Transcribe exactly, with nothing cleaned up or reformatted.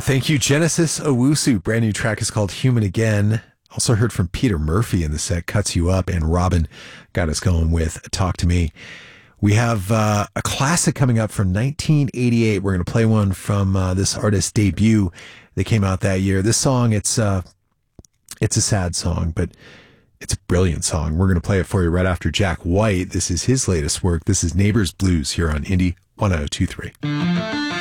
Thank you, Genesis Owusu. Brand new track is called Human Again. Also heard from Peter Murphy in the set, Cuts You Up, and Robin got us going with Talk to Me. We have uh, a classic coming up from nineteen eighty-eight. We're going to play one from uh, this artist's debut that came out that year. This song, it's uh, it's a sad song, but it's a brilliant song. We're going to play it for you right after Jack White. This is his latest work. This is Neighbors Blues here on Indie one oh two three.